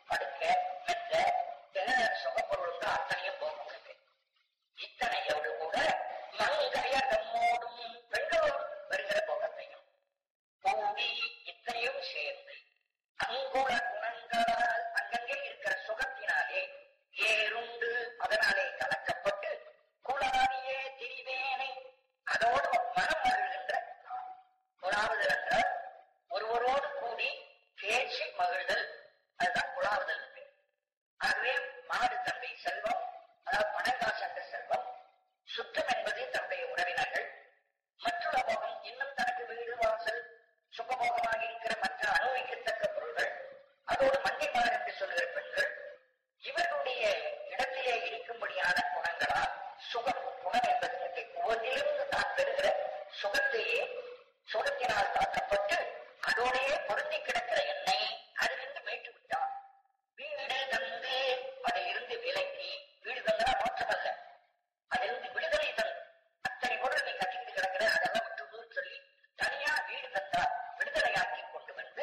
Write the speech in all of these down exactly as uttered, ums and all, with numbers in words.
படுக்க மெத்த சுகப்பொருளுக்கு அத்தனையும் போக இத்தனையோடு கூட மங்கைய தம்மோடும் பெண்களோடு வருகிற போகத்தையும் கூடி இத்தனையும் சேர்ந்து அங்குல குணங்களால் அங்கங்கே இருக்கிற சுகத்தினாலே ஏறுண்டு அதனாலே கலக்கப்பட்டு குளாரியே திரிவேனை அதோடு மனம் மகிழ்கின்ற குழாவுதல் என்றால் ஒருவரோடு கூடி பேசி மகிழ்தல், அதுதான் குழாவுதல். ஆகவே மாடு தந்தை செல்வம், அதாவது பணங்காசு என்ற செல்வம், சுத்தம் என்பது தன்னுடைய உறவினர்கள், மற்றொரு போகம் இன்னும் தனக்கு வீடு வாசல் சுகபோகமாக இருக்கிற மற்ற அனுபவிக்கத்தக்க பொருள்கள், அதோடு மண்டைமார் என்று சொல்கிற பெண்கள், இவர்களுடைய இடத்திலே இருக்கும்படியான குணங்களால் சுகம், குணம் என்பது ஒவ்வொன்றிலிருந்து தான் பெறுகிற சுகத்தையே சுகத்தினால் தாக்கப்பட்டு அதோடையே பொருந்தி கிடக்கிற எண்ணெய் அதிலிருந்து மீட்டு விட்டார். வீடு தந்து அதிலிருந்து விலக்கி, வீடு தந்தா மோட்சம் அல்ல, அதிலிருந்து விடுதலை தந்து அத்தனை பொருள் நீ கட்டிக்கிட்டு கிடக்கிற அதெல்லாம் விட்டு சொல்லி தனியா வீடு தந்தா விடுதலையாக்கி கொண்டு வந்து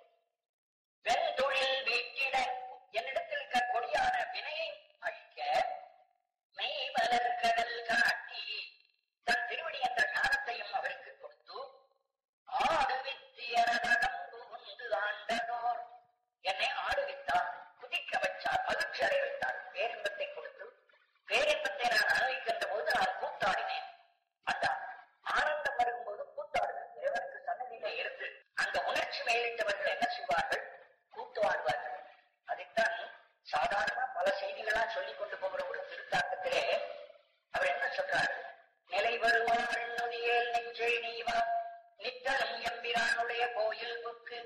வெண்தொழில் வீட்டிட என்னிடத்தில் இருக்கிற கொடியான வினையை அழிக்க மெய்வலர் கடல் காட்டி தன் திருவடி என்ற ஞானத்தையும் அவருக்கு கொடுத்து ஆடுவித்தியரதம் புகுந்து ஆண்டதோர் என்னை ஆடுவித்தார், குதிக்க வச்சார், மகிழ்ச்சி அடைய வைத்தார், பேரின்பத்தை கொடுத்து பேரின்பத்தை நான் அனுபவிக்கின்ற போது நான் கூத்தாடினேன். அந்த ஆனந்தம் வரும்போது கூத்தாடுவேன். இறைவனுக்கு சன்னதியிலே இருந்து அந்த உணர்ச்சி மேலிட்டவர்கள் என்ன செய்வார்கள்? கூத்தாடுவார்கள். அதைத்தான் சாதாரண பல செய்திகளா சொல்லிக் கொண்டு போகிற ஒரு திருத்தாக்கத்திலே அவர் என்ன சொல்றாரு? நிலை வருவார் நொடியேல் நெஞ்சை நீவா நித்தலும் எம்பிரானுடைய கோயில் புக்கு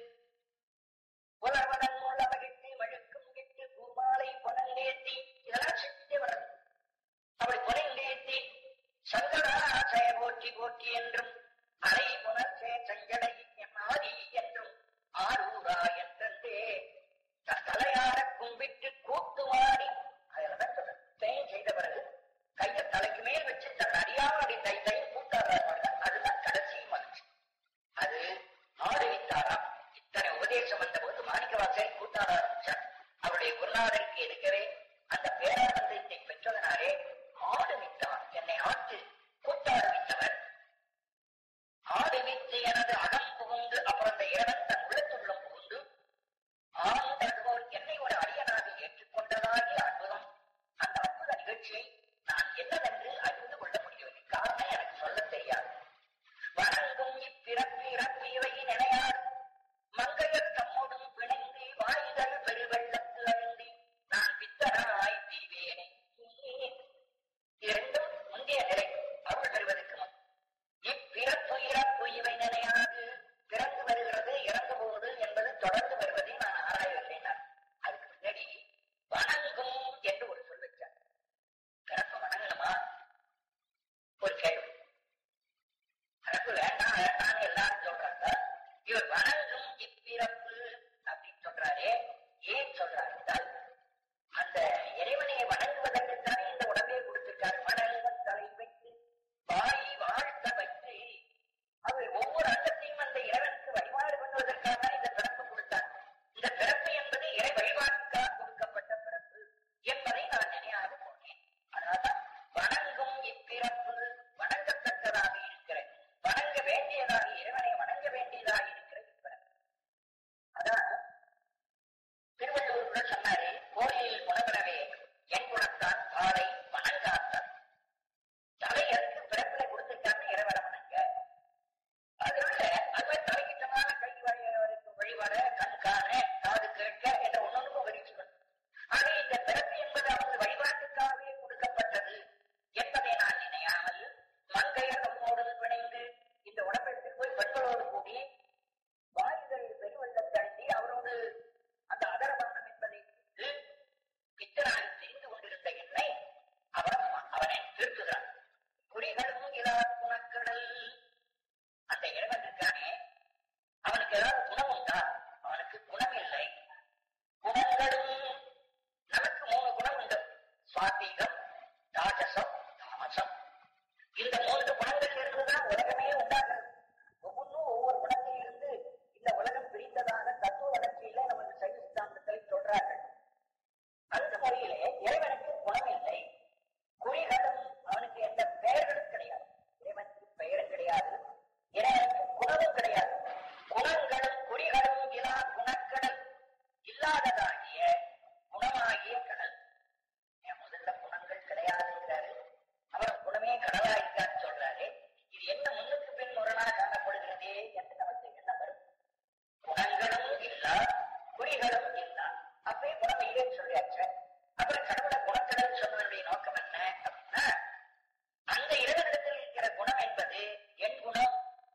உலவதன் மூலவகிட்டு வழுக்கும் கிட்டு பூமாலை பொனங்கேத்தி இதெல்லாம் செஞ்சே வர அப்படி பொனங்கேத்தி சங்கடாசய போற்றி போற்றி என்றும் அரை புனர்ச்சே சஞ்சடை ஆதி என்றும் ஆரூரா என்றே தலையார கும்பிட்டு கூத்துவாடி அதெல்லாம் சொல்ற தேன் செய்த பிறகு கையை தலைக்கு மேல் வச்சு தன் அறியாமல் தை தை கூத்தாடுறாங்க. அதுதான் கடைசி மகிழ்ச்சி. அது ஆடுவித்தாராம். இத்தனை உபதேசம் வந்த போது மாணிக்கவாசகர் கூத்தாட ஆரம்பிச்சார். அவருடைய குருநாதருக்கு எடுக்கவே அந்த பேரானந்தத்தை பெற்றதனாலே ஆடுவித்தார், என்னை ஆட்டு கூத்தாடுவித்தவர். ஆடுவித்து எனது அகம் புகுந்து அப்புறம் அந்த இறைவன் தன் உள்ளத்துள்ளும் புகுந்து ஆண்டோர் என்னை ஒரு அரியனாக ஏற்றுக்கொண்டதாகி அற்புதம். அந்த அற்புத நிகழ்ச்சியை நான் என்னவென்று அறிந்து கொள்ள முடியவில்லை. காரணம் எனக்கு சொல்ல தெரியாது. வணங்கும் இப்பிறப்பு இறப்பு இவை நினையார் மங்கையர் தம்மோடும் பிணைந்து வாய்தல் பெருவெள்ளத்து அழுந்தி நான் பித்தனாய் தீவேனே. இரண்டும் முந்தைய நிலை அருள் பெறுவதற்கு முன். இப்பிறப்பு இறப்பு இவை நினையாது, பிறந்து வருகிறது இறந்து போவது என்பது தொடர்ந்து வருவதை நான் ஆராயவில்லை. அதுக்கு முன்னாடி வணங்கும் என்று ஒரு சொல் வச்சார். பிறப்பு வணங்கணுமா? ஒரு கேள்வி. பிறப்பு வேண்டாம் வேண்டாம் எல்லாரும் சொல்றாங்க. இவர் வணங்கும் இப்பிறப்பு அப்படின்னு சொல்றாரே, ஏன் சொல்றாரு என்றால் அந்த இறைவனை வணங்குவதற்குத்தானே இந்த உடம்பையை கொடுத்திருக்காரு. வணங்க தலை வைத்து வாய் வாழ்த்த வைத்து அவர் ஒவ்வொரு அங்கத்தையும் அந்த இறைவனுக்கு வழிபாடு பண்ணுவதற்காக தான் இந்த பிறப்பு கொடுத்தார். இந்த பிறப்பு என்பது இறை வழிபாட்டுக்காக கொடுக்கப்பட்ட பிறப்பு என்பதை நான் நினையாது போனேன். அதனால்தான் வணங்கும் இப்பிறப்பு வணங்கத்தக்கதாக இருக்கிற, வணங்க வேண்டியதாக, இறைவனை வணங்க வேண்டியதாக இருக்கிற இப்பிறப்பு. அதான் திருவள்ளுவர் கூட சொன்னாரு, கோயிலில் குணப்படவே என் குணத்தான் காலை வணங்காத்தான். தலையருக்கு பிறப்புல கொடுத்துட்டான்னு இறைவனை வணங்க. அதனால அதுவே தலைக்கிட்டமான கை வரைக்கும் வழிபாட, கண் காண, காது கேட்க என்ற ஒன்னொன்றுக்கும் வரிச்சுக்கணும். ஆக இந்த பிறப்பு என்பது அவங்க வழிபாட்டுக்காகவே கொடுக்கப்பட்டது என்பதை நான் நினையாமல் மங்கையர் தம்மோடு பிணைந்து இந்த உடம்பெடுத்து போய் பெண்களோடு கூடி வாயுதல் பெருவெள்ளம் தாண்டி அவரோடு அந்த அதரபானம் என்பதை பித்தனாக தெரிந்து கொண்டிருந்த என்னை அவன் அவனை திருத்துகிறான். குறிகளும் இலா குணக்கடல். அந்த இறைவன் இருக்கானே அவனுக்கு ஏதாவது குணம் உண்டா? அவனுக்கு குணம் இல்லை. குணங்களும் நமக்கு மூணு குணம் உண்டு. சுவாத்திகம், ராஜசம், தாமசம். இந்த மூன்று குணங்கள் இருந்துதான் உலகமே உண்டாகிறது. ஒவ்வொன்றும் ஒவ்வொரு குணத்தில் இருந்து இந்த உலகம் பிரிந்ததாக தத்துவ வளர்ச்சியில நமது சைவ சித்தாந்தத்தை சொல்றார்கள். குணமாகிய குணமாகிய கடல். முதல்ல குணங்கள் கிடையாதுங்கிறாரு, அவர் குணமே கடலா இருக்கான்னு சொல்றாரு. இது என்ன முன்னுக்கு பின் முரணா காணப்படுகிறதே என்று நமக்கு என்ன வரும்? குணங்களும் இல்லா குறிகளும் இல்லா, அப்பே குணம் இல்லைன்னு சொல்லியாச்சு. அப்புறம் கடவுளை குணக்கடல் சொன்னவருடைய நோக்கம் என்ன அப்படின்னா, அந்த இறைவனிடத்தில் இருக்கிற குணம் என்பது என் குணம்,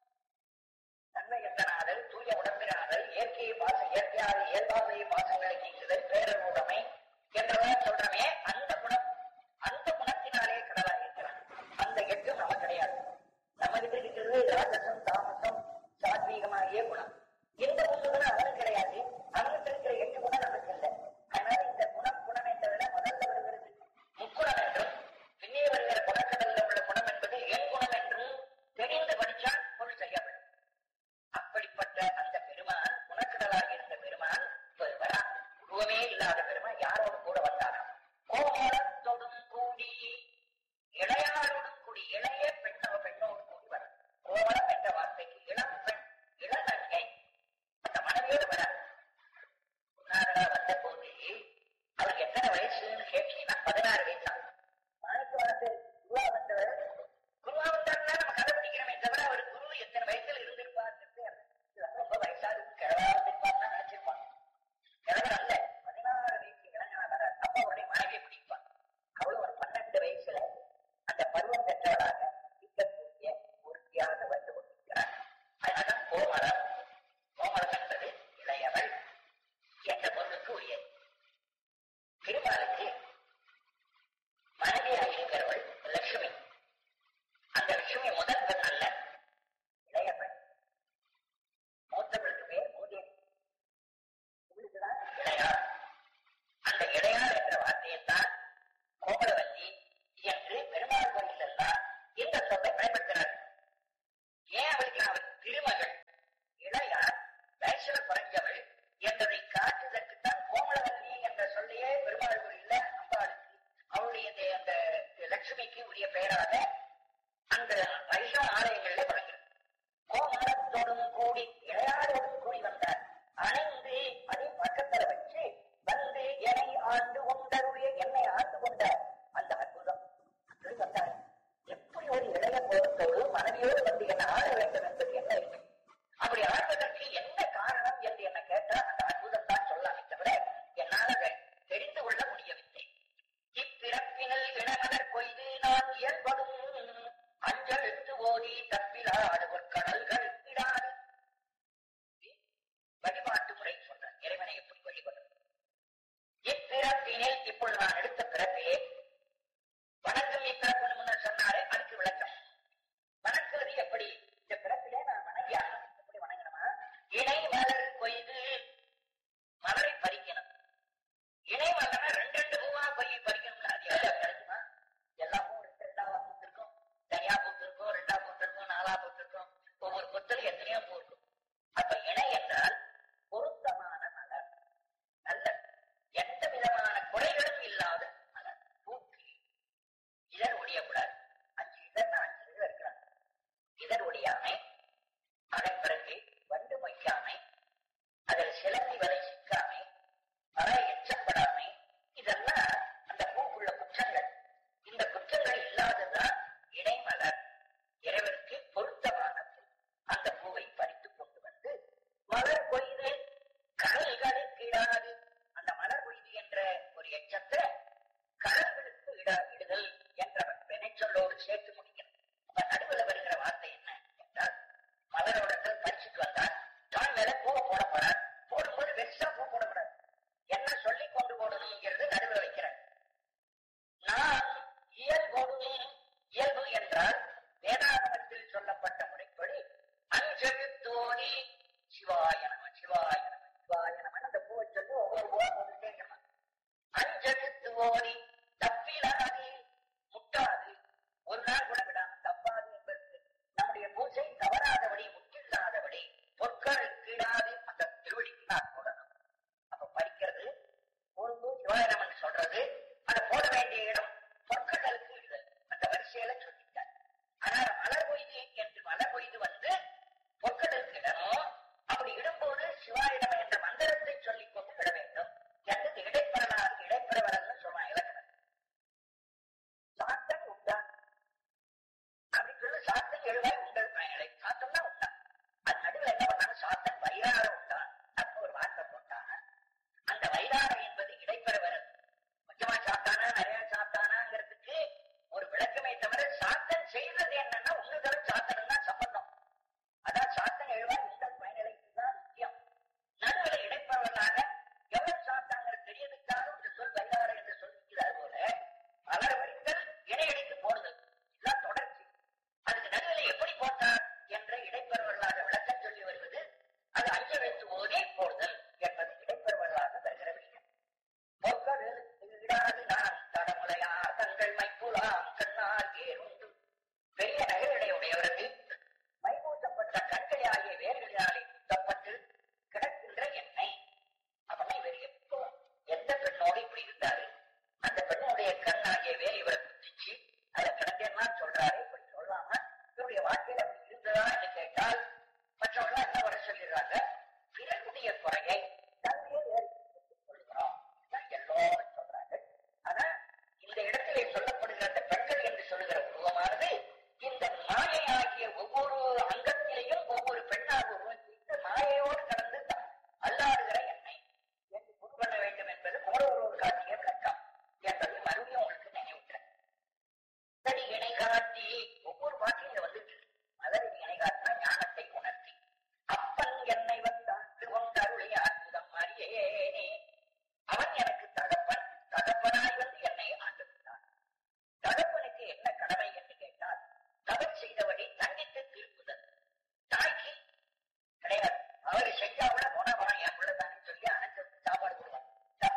தன்மையத்தனாதல், தூய உடம்பினாதல், இயற்கையை பாச இயற்கையாக இயல்பாக பாசங்களை நீக்குதல், பேரருடைமை என்றெல்லாம் சொல்றமே அந்த குணம். அந்த குணத்தினாலே கடலாக இருக்கிறான். அந்த எட்டும் நம்ம கிடையாது. நம்ம கிட்ட இருக்கிறது ராஜசம் தாமசம் சாத்வீகமாகிய குணம். இந்த மூன்று குணம் அவனுக்கு கிடையாது. அவனுக்கு இருக்கிற எட்டு குணம் நமக்கு இல்லை. அதனால இந்த குணம் குணம் என்றதை முதல்ல வருகிறது முக்குணம் என்றும், பின்னே வருகிற குணக்கடல்ல உள்ள குணம் என்பது என் குணம் என்றும் தெரிந்து படிச்சால் பொருள் சரியா வரும். அப்படிப்பட்ட அந்த பெருமான், குணக்கடலாக இருந்த பெருமான் வரா. உருவமே இல்லாத பெருமான் யாரோடு கூட வந்தாராம்? கோமளத்தோடும் கூடி, இளையாரோடும் கூடி, இளைய பெண்ணோ பெண்ணோடு கூடி வர. கோமளம் என்ற வார்த்தைக்கு இளம் பெண், இளநங்கை, அந்த மனைவியோடு வர. முன்னாடா வந்த போது அவருக்கு எத்தனை வயசுன்னு கேட்டீங்கன்னா பதினாறு வயசு ஆகும். மனைக்கு வளர்த்து குருவா வந்தவர், குருவா வந்தாருன்னா நம்ம கண்டுபிடிக்கிறோமே தவிர அவர் குரு எத்தனை வயசுல இருந்திருப்பார் ரொம்ப வயசாக கிழவா இருந்திருப்பார்னா நினைச்சிருப்பான். கிழவர் அல்ல, பதினாறு வயசு இளைஞனா வர அப்பாவுடைய மனைவியை பிடிப்பான். அவளும் ஒரு பன்னெண்டு வயசுல அந்த பருவம் பெற்றவளாக இருக்கக்கூடிய உறுதியாக வந்து கொண்டிருக்கிறார். அதனால்தான் கோமளம். கோமளம் என்பது இளையவள் என்ற பொருளுக்கு உரியது. திருமாலுக்கு மனைவியாக இருக்கிறவள் லட்சுமி. அந்த லட்சுமி முதல் பெண் அல்ல, இளைய பெண். மூத்தவளுக்கு பேர் மூதேவி, இவளுக்குதான் இளையார். அந்த இளையார் என்ற வார்த்தையைத்தான் கோமலவல்லி என்று பெருமாள் கோயில் எல்லாம் இந்த சொல்லை பயன்படுத்தினார். ஏன் அவளுக்கு அவள் திருமகள் இளையார் வயசுல குறைஞ்சவள் என்பதை காட்டுவதற்குத்தான் கோமலவல்லி என்ற சொல்லையே பெருமாள் கோயில்ல அம்பாளுக்கு அவளுடைய அந்த லட்சுமிக்கு உரிய பெயராக அந்த வைஷ்ணவ ஆலயங்களில் வழங்குகிறது. கோமளத்தோடும் கூடி, இளையாரோடும் கூடி வந்தார். அணைந்து அதை பக்கத்துல வச்சு வந்து என்னை ஆண்டு கொண்டருடைய என்னை ஆண்டு கொண்ட அந்த அற்புதம் அப்படி வந்தார். எப்படி ஒரு இளைய போகத்தோடு மனைவியோடு வந்து என்ன ஆட வேண்டும் என்பது என்ன இருக்கு? அப்படி ஆடுவதற்கு என்ன காரணம் என்று என்ன கேட்டா அந்த அற்புதம் தான் சொல்லாமே தவிர என்னால தெரிந்து கொள்ள முடியவில்லை. இப்பிறப்பினல் இனமலர் கொய்து நான் இயல்படும் அஞ்செழுத்து ஓடி தப்பிலாடு கடல்கள் இடாது. வழிபாட்டு முறை சொல்ற இறைவனை எப்படி வழிபடும்? இப்பிறப்பினில், இப்பொழுது நான் எடுத்த பிறப்பிலே வணக்கம் இப்பிறப்புன்னு முன்னர் சொன்னாரே, அதுக்கு விளக்கம். வணக்குவது எப்படி? இந்த பிறப்பிலே நான் வணங்கியாக எப்படி வணங்கணுமா? இணை மலர் கொய்து, மலரை பறிக்கணும். இணை மலர்னா ரெண்டு ரெண்டு பூவா போய் பறிக்கணும்ல, அது எல்லாம் கிடைக்குமா? எல்லா பூவும் ரெண்டு ரெண்டாவா பூத்திருக்கும், தனியா பூத்திருக்கும், ரெண்டா பூத்திருக்கும், நாலா பூத்திருக்கும், ஒவ்வொரு கொத்தலும் எத்தனையோ பூ இருக்கும். அப்ப இணை என்றால் பொருத்தமான மலர், நல்ல எந்த விதமான குறைகளும் இல்லாத மலர், பூக்கு இதழ் ஒடியக்கூடாது. அஞ்சு இதழ்னா அஞ்சு இதழ் இருக்கிறாங்க. இதழ் ஒடியாமை, அதன் பிறகு வண்டு மொய்க்காமை, அதில் சிலந்தி வரை சிக்காமை, மர எச்சப்படாமை, இதெல்லாம் அந்த பூக்குள்ள குற்றங்கள். இந்த குற்றங்கள் இல்லாததுதான் இடைமலர், இறைவனுக்கு பொருத்தமான பூ. அந்த பூவை பறித்து கொண்டு வந்து மலர் கொய்து கடல்களுக்கு இடாது, அந்த மலர் கொய்து என்ற ஒரு எச்சத்தை கடல்களுக்கு இடா இடுதல் என்ற வினைச்சொல்லோடு சேர்த்து முடிக்கிறது. அப்ப நடுவில் வருகிற வார்த்தை என்ன என்றால், மலரோட பறிச்சுட்டு வந்தால் தான் மேல பூவை போட போறார். போடும்போது வெறுசா பூ போடக்கூடாது, என்ன சொல்லி கொண்டு போடணுங்கிறது நடுவில் வைக்கிறார். நான் இயல்போடு, இயல்பு என்றால் வேதாகமத்தில் சொல்லப்பட்ட முறைப்படி அஞ்செழுத்தோடி சிவாய நம சிவாய நம சிவாய நம அந்த பூவை சொல்லி ஒவ்வொரு பூவா போட்டுட்டே இருக்கணும். அஞ்செழுத்து ஓடி தப்பிலாது, முட்டாது, ஒரு நாள் கூட விடாம தப்பாது என்பது நம்முடைய பூஜை தவறாதபடி, முற்றில்லாதபடி, பொற்கள் கீழாது அந்த திருவடிக்கு நான் போடணும். அப்ப படிக்கிறது பொரும்பு சிவாயனமன் சொல்றது, அதை போட வேண்டிய இடம் பொற்களுக்கு இடுதல், அந்த வரிசையில சொல்லிட்டார். ஆனால் மலர் கொய்து என்று மலர் கொய்து வந்து பொற்களுக்கு இடணும். அப்படி இடும்போது சிவாயிடம் என்ற மந்திரத்தை சொல்லிக் கொண்டு விட வேண்டும் என்று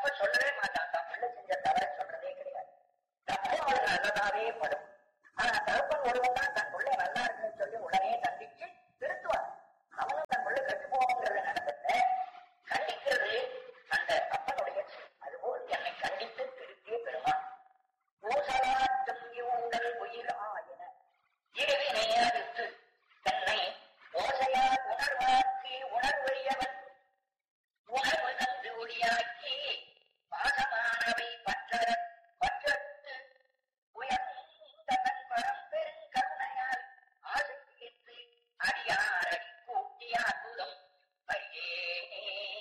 அப்ப சொல்லவே மாட்டான். தான் பிள்ளை செஞ்ச தவறை சொல்றதே கிடையாது. தப்பும் அவளுக்கு நல்லதாவே படும். ஆனா தகப்பன் ஒருவன் தான் தன் பிள்ளை நல்லா இருக்குன்னு சொல்லி உடனே தண்டிச்சு திருத்துவான். அவனும் தன் பிள்ளை கெட்டு போவோங்கிறத நடந்தத கண்டிக்கிறது அந்த அப்பனுடைய. அதுபோல் என்னை கண்டித்து திருத்திய பெருமான் பூசலாற்றும் உங்கள் உயிர் ஆயின இருவினை அறுத்து தன்னை ஓசையால் உணர்வாக்கி உணர்வறியவன் உணர்வு தந்து ஒளியாக்கி பாசமானவை பற்ற பற்றத்து உயர்ந்தவன் பரம்பெரும் கருணையால் ஆசைத்து அடியாரடி கூட்டிய அற்புதம் பரியேனே.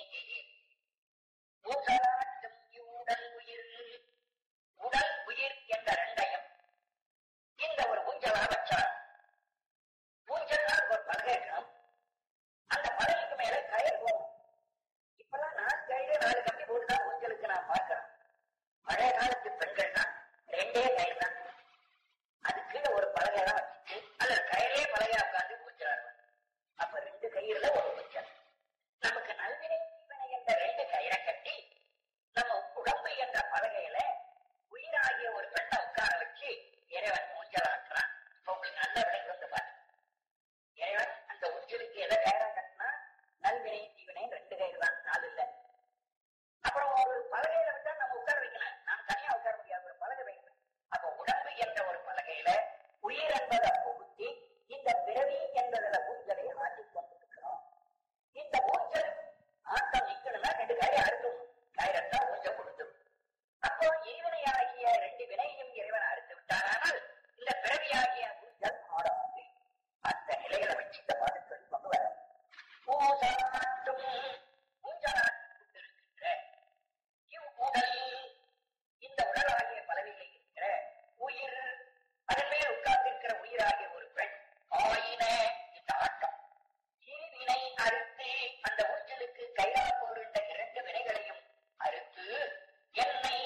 பூசலாற்றும் உடல் உயிர் உடல் உயிர் என்ற ரெண்டையும் இந்த ஒரு ஊஞ்சலா வச்சார். ஊஞ்சல் ஒரு பலகேற்றம். அந்த பலகைக்கு மேல கயிறு போகும். இப்பெல்லாம் நாலு கயிறு நாலு கம்பி போட்டுதான் ஊஞ்சலுக்கு நான் பார்க்கிறேன். பழைய காலத்து பெண்கள் தான் ரெண்டே கயிறு தான். அது கீழே ஒரு பலகையெல்லாம் வச்சுட்டு அல்லது கயிறே பலகையா உட்காந்து ஊஞ்சலாடுவாங்க. அப்ப ரெண்டு கயிறுல ஒரு ஊஞ்சல். நமக்கு நல்வினை தீவினை என்ற ரெண்டு கயிறை கட்டி நம்ம உடம்பு என்ற பலகையில உயிராகிய ஒரு பெண்ணை உட்கார வச்சு இறைவன் ஊஞ்சல் ஆக்குறான். இப்ப உங்களுக்கு நல்ல விலைக்கு வந்து பாரு. இறைவன் அந்த ஊஞ்சலுக்கு எதை கயிறா கட்டினா நல்வினை தீவினை ரெண்டு கயிறு தான், நாலு இல்ல. அப்புறம் ஒரு பலகையில விட்டா நம்ம உட்கார வைக்கலாம். நாம் தனியா உட்கார முடியாது, ஒரு பலகை வைக்கணும். அப்ப உடம்பு என்ற ஒரு பலகையில உயிர் என்பதை புகுத்தி இந்த பிறவி என்பதில் ஊஞ்சலை ஆட்டிக் கொண்டிருக்கிறோம். இந்த ஊஞ்சல் ஆட்டம் நிக்கணும்னா ரெண்டு கயிறு அறுத்தும் கயிறத்தா ஊஞ்சல் கொடுத்துரும். அப்போ இருவினையாகிய ரெண்டு வினையும் இறைவன் அறுத்து விட்டாரானால் இந்த பிறவியாகிய ஊஞ்சல் ஆடாது. அந்த நிலைகளை வச்சு இந்த பாடத்தில் கொண்டு வர ஊசலாட்டும் ஊஞ்சலாட்டிருக்கின்ற இவ்வுடல் இந்த உடலாகிய பலவிலே இருக்கிற உயிர் அதன் மேல் உட்கார்ந்திருக்கிற உயிராகிய ஒரு பெண் ஆயின இந்த ஆட்டம் இருவினை அறுத்து அந்த ஊஞ்சலுக்கு கையா போகின்ற இரண்டு வினைகளையும் அறுத்து என்னை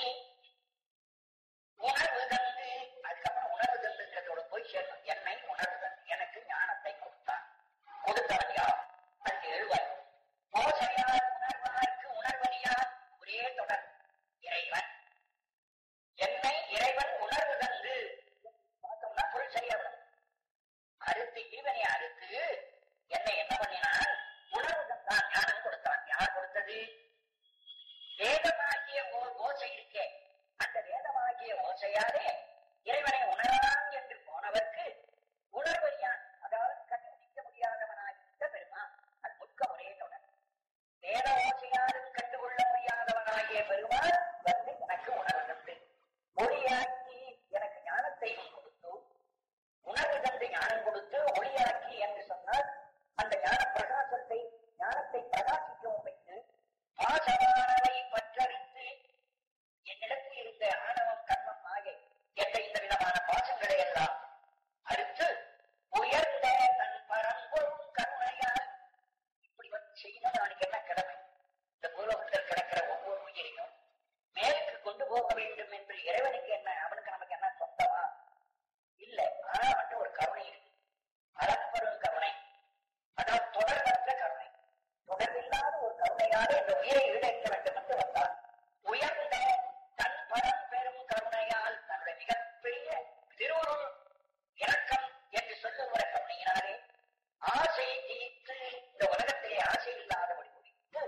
உணர்வு தந்து, அதுக்கப்புறம் உணர்வு தந்துங்கிறதோட போய் சேரணும். என்னை உணர்வு தந்து எனக்கு ஞானத்தை கொடுத்தான். கொடுத்தவன் யார்? அது எழுவாய். ஓசையால் உணர்வார்க்கு உணர்வறியார் ஒரே தொடர் இறைவன். என்னை இறைவன் உணர்வு தந்து பார்த்தோம்னா பொருள் சரியா விடும். அறுத்து இருவனை அறுத்து என்னை என்ன பண்ணினான்? உணர்வு தந்தான், ஞானம் கொடுத்தான். யார் கொடுத்தது? வேதமாகிய ஓர் ஓசை இருக்கே, அந்த வேதமாகிய ஓசையாலே இறைவனை உணரலாம் என்று போனவர்க்கு உணர்வறியான், அதாவது கண்டுபிடிக்க முடியாதவனாகின்ற பெருமான். அது முக்க ஒரே தொடர். வேத ஓசையாலும் கண்டுகொள்ள முடியாதவனாகிய பெருமான் வந்து எனக்கு உணர்வு தந்து மொழியாக்கி எனக்கு ஞானத்தையும் கொடுத்து, உணர்வு தந்து ஞானம் கொடுத்து ஒளியாக்கி என்று சொன்னால் அந்த ஞான பிரகாசத்தை ஞானத்தை பிரகாசிக்கவும் வைத்து பாசமானவை பற்றறித்து என்னிடத்தில் இருந்த ஆணவம் கர்மம் ஆகிய என்ற இந்த விதமான பாசங்களை எல்லாம் அறுத்து உயர்ந்த தன் பரம்பொருள் கருணையால் இப்படி வந்து செய்யணும். அவனுக்கு என்ன கடமை? இந்த பூலோகத்தில் கிடக்கிற ஒவ்வொரு உயிரையும் மேலுக்கு கொண்டு போக வேண்டும் என்று இறைவனுக்கு என்ன, அவனுக்கு நமக்கு என்ன சொந்தமா இல்லை. ஆனா மட்டும் ஒரு கருணை இருக்கு, அளப்பெரும் கருணை. அதாவது தொடர்பற்ற கருணை, தொடர்பில்லாத ஒரு கருணையால் இந்த உயிரை ஈடேற்ற வேண்டும் என்று வந்தார். உயர்ந்த தன் பரம் பெரும் கருணையால் தன்னுடைய மிகப்பெரிய திருவுருள் இரக்கம் என்று சொல்லுகிற கருணையினாலே ஆசை தீர்த்து இந்த உலகத்திலே ஆசை இல்லாதபடி முடித்து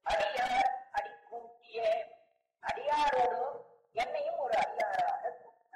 அடியார் அடி கூட்டிய அடியாரோடு என்னையும் ஒரு அடியாராக கூட்டினார்.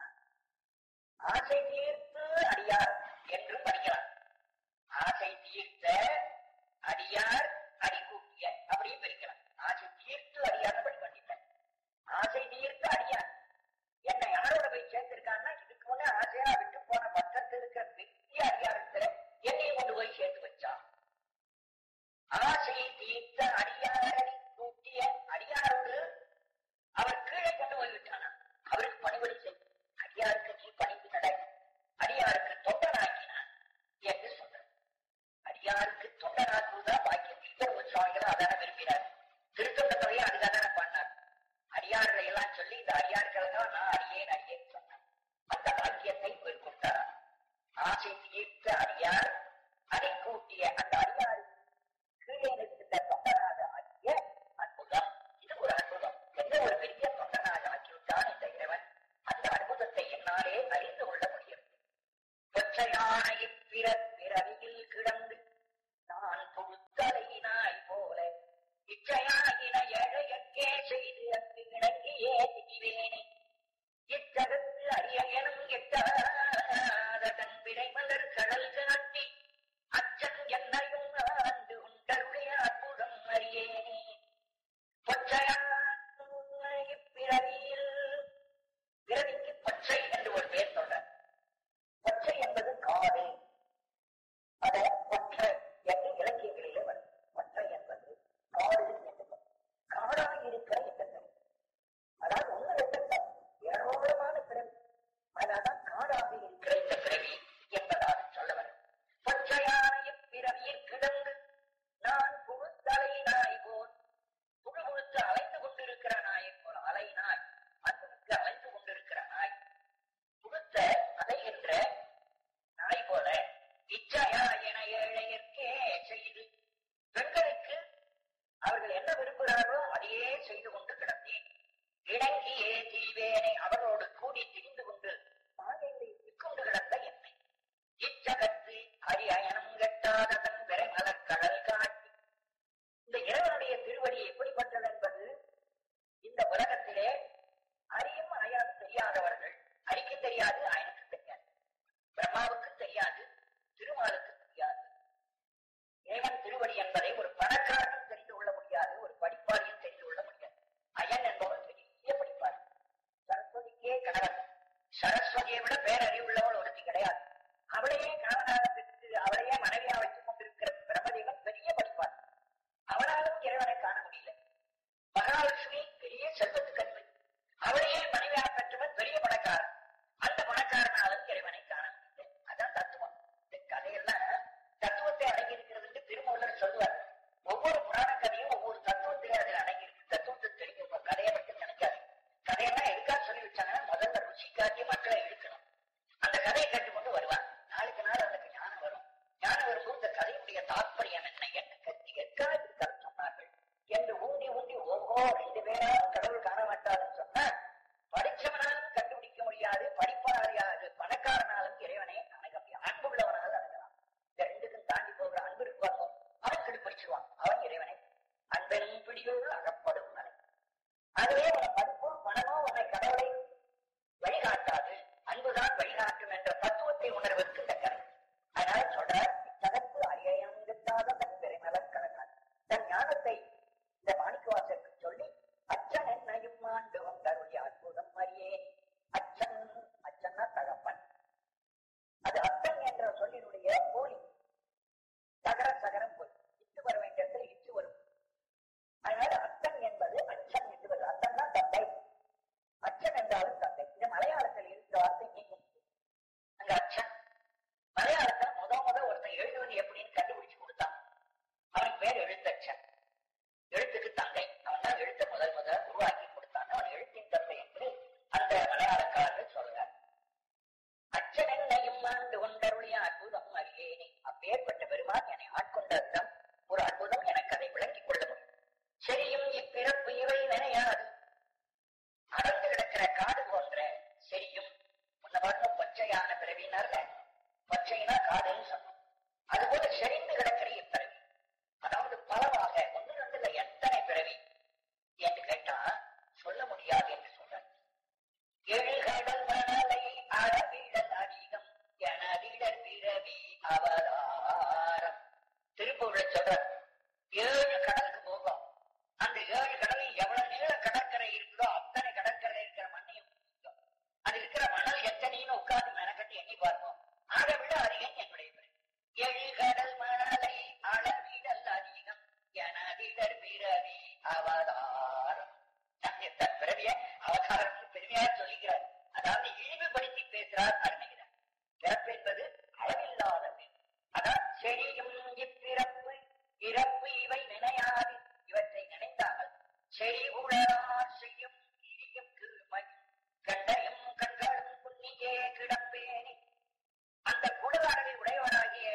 பொச்சையான இப்பிற பிறவியில் கிடந்து நான் புழுத்தலை நாய் போல இச்சையாகின ஏழையற்கே செய்து அங்கு இணங்கியே திரிவேனே இச்சகத்து அரியனும் எட்டாத தன் விரைமலர் கடல் காட்டி அச்சன் என்னையும் ஆண்டு உண்டருடைய அற்புதம் அறியேனே பொச்சையான இப்பிறவியில் பிறவிக்கு பச்சை என்று ஒரு பேர் சொல்றார். பச்சை என்பது காடு. அத ஒற்றை என்று இலக்கியங்களிலே வரும். ஒற்றை என்பது காடு என்று காடாக இருக்கிற எண்ணங்கள், அதாவது ஒண்ணு ரெண்டு ஏராளமான பிறவி, அதனால்தான் காடாக இருக்கிற இந்த பிறவி என்பதாக சொல்ல வரும். பச்சையான இப்பிறவியில் கிடந்து நான் புழுத்தலை நாய் போல், புழு புழுத்து அலைந்து கொண்டிருக்கிற நாயை போல், அலை நாய் அன்புக்கு அலைந்து கொண்டிருக்கிற நாய், புழுத்த அலைகின்ற நாய் போல இச்சையா என ஏழையற்கே செய்து பெண்களுக்கு அவர்கள் என்ன விரும்புகிறார்களோ அதையே செய்து கொண்டு கிடந்தேன். இணங்கியே தீவேனை அவர்களோடு கூடி திரிந்து கொண்டு மாலையை விற்கொண்டு கிடந்த என்னை இச்சகத்து அரியணம் கட்டாத தன் பெருமலர் கடல் காட்டி. இந்த இறைவனுடைய திருவடி எப்படிப்பட்டது என்பது இந்த உலகத்திலே அறியும் அறையாது தெரியாதவர்கள், அறிக்க தெரியாது, அயனுக்கு தெரியாது, பிரம்மாவுக்கு தெரியாது, திருமாலுக்கு தெரியாது. இறைவன் திருவடி என்பதை ஒரு பணக்காரனும் தெரிந்து கொள்ள முடியாது, ஒரு படிப்பாளியும் தெரிந்து கொள்ள முடியாது. அயன் என்பவர் பெரிய படிப்பாளி, சரஸ்வதிக்கே கணவன். சரஸ்வதியை விட பேரறிவுள்ளவள் ஒருத்தி கிடையாது. அவளையே கணவனாக பெற்று அவளையே மனைவியா வைத்துக் கொண்டிருக்கிற பிரம்மதேவன் பெரிய படிப்பாளி. அவனாலும் இறைவனை காண முடியல. மகாலட்சுமி பெரிய செல்வத்துக்கு அன்பு, அவளையே மனைவியாக பெற்றவன் பெரிய பணக்காரன். அந்த பணக்காரனாலும் இறைவனை காண முடியல. அதான் தத்துவம். இந்த கதையெல்லாம் தத்துவத்தை அடங்கி இருக்கிறது என்று திருமூலர் சொல்லுவார். ஒவ்வொரு புராண கதையும் ஒவ்வொரு தத்துவத்திலே அதில் அடங்கி இருக்கு. தத்துவத்தை தெரியும், கதையை மட்டும் நினைக்காது. கதையெல்லாம் எதுக்காக சொல்லி வச்சாங்கன்னா முதல்ல ருசிக்காட்டி மக்களை இழுக்கணும். அந்த கதையை கேட்டு கொண்டு வருவார். நாளுக்கு நாள் அதுக்கு ஞானம் வரும். ஞானம் வரும்போது இந்த கதையுடைய தாற்பயம் என்ன என்ன கத்தி எக்காக கதை சொன்னார்கள் என்று ஊண்டி ஊண்டி ஓஹோ ரெண்டு பேரா கடவுள் காண மாட்டாருன்னு சொன்னா படிச்சவனாலும் கண்டுபிடிக்க முடியாது, படிப்பாளியாது பணக்காரனாலும் இறைவனை அணுக முடியாது. அன்பு உள்ளவனாலும் அணுகலாம். இந்த ரெண்டுக்கும் தாண்டி போகிற அன்பு இருக்குவாங்க, அவன் கண்டுபிடிச்சிருவான். அவன் இறைவனை அன்பெனும் பிடியோடு அகப்படும் மலை. அதுவே உன் படிப்போ பணமோ உன்னை கடவுளை வழிகாட்டாது, அன்புதான் வழிகாட்டும் என்ற தத்துவத்தை உணர்வதற்கு இந்த கதை. அதனால சொல்றார், இச்சகத்து அரியங்காத தன் பெருமலர் கணக்கான் தன் ஞானத்தை இந்த மாணிக்கவாசருக்கு சொல்லி அச்சன் என்னையும் ஆண்டு வந்தருடைய அற்புதம் அறியே. அச்சன் அச்சன்னா தகப்பன். அது அச்சன் என்ற சொல்லினுடைய போலி. தகர சகரம் போய் இட்டு வர வேண்டிய இடத்துல இட்டு வரும். அதனால அச்சன் என்பது அச்சன் என்று வருது. அச்சன் தான் தந்தை, அச்சன் என்றாலும் தந்தை. இது மலையாளத்தில் இருக்கிற வார்த்தை நீங்கும். அங்க அச்சன் மலையாளத்துல முத முத ஒருத்தன் எழுதுவது எப்படின்னு கண்டுபிடிச்சு கொடுத்தான். அவனுக்கு பேர் எழுத்தச்சன். எழுத்துக்கு தந்தை. அவன் தான் எழுத்த முதல் முதல் உருவாக்கி கொடுத்தான். அவன் எழுத்தின் தந்தை என்று அந்த மலையாளக்காரர்கள் சொல்றார். அச்சன் என்னையும் ஆண்டு கொண்டருடைய அற்புதம் அறியேனே. அப்பேற்பட்ட பெருமான் என்னை ஆட்கொண்டதுதான் ஒரு அற்புதம். எனக்கு அதை விளங்கிக் கொள்ள முடியும். செரியும் இப்பிறப்பு இவை நினையாது அடர்ந்து கிடக்கிற காடு போன்ற செரியும் முன்ன பச்சையான பிறவினார்ல, பச்சைனா காடுன்னு சொன்னோம். அதுபோல செறிந்து கிடக்கிற இப்பிறவி, அதாவது பலவாக ஒன்று ரெண்டுல எத்தனை பிறவி என்று கேட்டா சொல்ல முடியாது என்று சொல்ற. எழுகடல் மணலை அளவிடல் அதிகம் எனதிடர் பிறவி அவதாரம். திருப்பூர்ல சொல்ற ஏழு கடலுக்கு போகும். அந்த ஏழு கடலில் எவ்வளவு நீள கடற்கரை இருக்குதோ அத்தனை கடற்கரை இருக்கிற மண்ணையும் அது இருக்கிற மணல் எத்தனைன்னு உட்கார்ந்து மெனக்கட்டி எண்ணி பார்ப்போம். அதை விட அதிகம் என்னுடைய பிறவி. எழுகடல் மணலை அளவிடல் அதிகம் எனதிடர் பிறவி அவதாரம். தன் பிறவிய அவதாரம் பெருமையா சொல்லுகிறார். அதாவது இழிவுபடுத்தி பேசுறார் அருணைகிறார். பிறப்பு என்பது அளவில்லாதது. அதான் செடியும் இப்பிறப்பு இறப்பு இவை நினையாது. இவற்றை நினைத்தாமல் செடி உழலார் செய்யும் இழியும் கிருமை கண்டையும் கண்களும் புண்ணியே கிடப்பேனே. அந்த குடலாடலை உடையவராகிய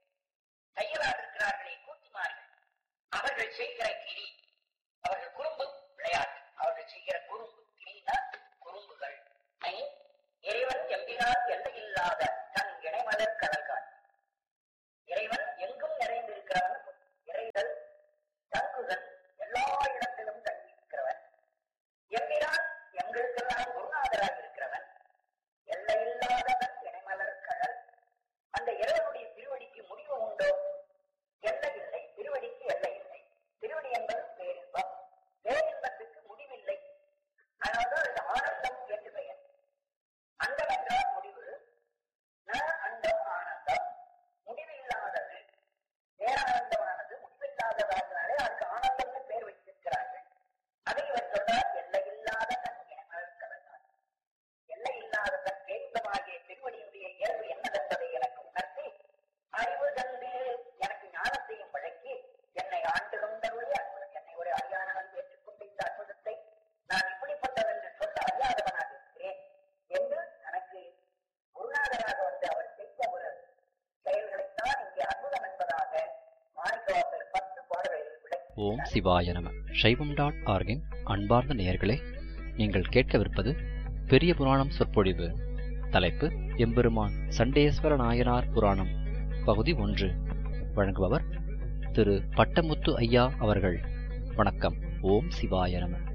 தையலார் இருக்கிறார்களே கூத்திமார்கள், அவர்கள் செய்கிற கிரி, அவர்கள் குறும்பு விளையாட்டு, அவர்கள் செய்கிற குறும்பு கிரினா குறும்புகள். இறைவன் எம்பினால் எல்லையில்லாத தன் இணைமலர் கடல் காட்சி. இறைவன் எங்கும் நிறைந்திருக்கிறவன். இறைதல் தங்குதல் எல்லா இடத்திலும் தங்கியிருக்கிறவன். எம்பிரான் எங்களுக்கெல்லாம் குருநாதராக இருக்கிறவன். எல்லையில்லாதவன் இணைமலர் கடல். அந்த இறைவனுடைய திருவடிக்கு முடிவு உண்டோ? எல்லை இல்லை. திருவடிக்கு எல்லை இல்லை. திருவடி என்பது பேரின்பம். பேரின்பத்துக்கு முடிவில்லை. அதனால்தான் அது ஆனந்தம் என்று பெயர். அண்டம் என்றால் முடிவு. ந அண்டம் ஆனந்தம். முடிவில்லாதது. பேரானந்தமானது முடிவில்லாததாகனாலே அதுக்கு ஆனந்தம்னு பேர் வைத்திருக்கிறார்கள். அதை இவர் சொன்னார், எல்லையில்லாத தன் கடல். எல்லை இல்லாத தன் பேரின்பமாகிய திருவடியுடைய இயல்பு என்னதென்பதை எனக்கு உணர்த்தி அறிவு தந்து எனக்கு ஞானத்தையும் வழங்கி என்னை ஆண்டு கொண்டருடைய அற்புதம். என்னை ஒரு அறியானவன் ஏற்றுக்கொண்ட இந்த அற்புதத்தை நான் இப்படிப்பட்டவன் என்று சொல்ல அறியாதவனாக இருக்கிறேன் என்று தனக்கு குருநாதராக வந்து அவர் செய்த ஒரு செயல்களைத்தான் இங்கே அற்புதம் என்பதாக மாணிக்கவாசகர் பத்து பாடல்களில் விளக்கி. ஓம் சிவாய நம. சைவம் டாட் ஆர்கின் அன்பார்ந்த நேயர்களே, நீங்கள் கேட்கவிருப்பது பெரிய புராணம் சொற்பொழிவு. தலைப்பு எம்பெருமான் சண்டேஸ்வர நாயனார் புராணம், பகுதி ஒன்று. வழங்குபவர் திரு பட்டமுத்து ஐயா அவர்கள். வணக்கம். ஓம் சிவாய நம.